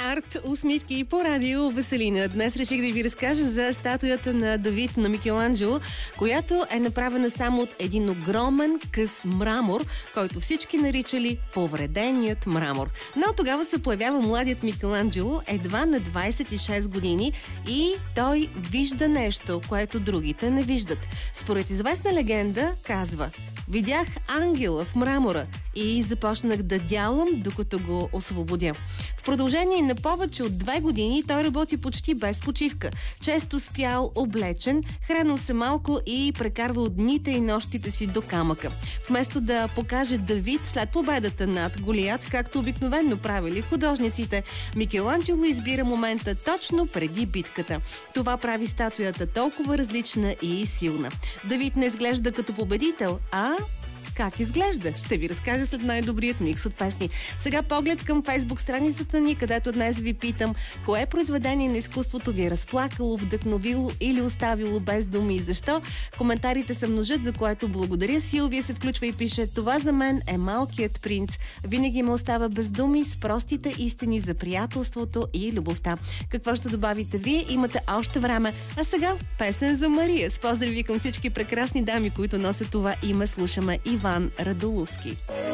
Арт усмивки по радио Веселина. Днес реших да ви разкажа за статуята на Давид на Микеланджело, която е направена само от един огромен къс мрамор, който всички наричали повреденият мрамор. Но тогава се появява младият Микеланджело едва на 26 години и той вижда нещо, което другите не виждат. Според известна легенда казва: видях ангела в мрамора и започнах да дялам, докато го освободя. В продължение на повече от 2 години той работи почти без почивка. Често спял облечен, хранил се малко и прекарвал дните и нощите си до камъка. Вместо да покаже Давид след победата над Голиат, както обикновено правили художниците, Микеланджело избира момента точно преди битката. Това прави статуята толкова различна и силна. Давид не изглежда като победител, а как изглежда? Ще ви разкажа след най-добрият микс от песни. Сега поглед към Фейсбук страницата ни, където днес ви питам: кое произведение на изкуството ви е разплакало, вдъхновило или оставило без думи и защо? Коментарите се множат, за което благодаря. Силвия се включва и пише: това за мен е Малкият принц. Винаги ме остава без думи с простите истини за приятелството и любовта. Какво ще добавите вие? Имате още време. А сега песен за Мария. С поздрави към всички прекрасни дами, които носят това име. Слушаме Иван Радуловски.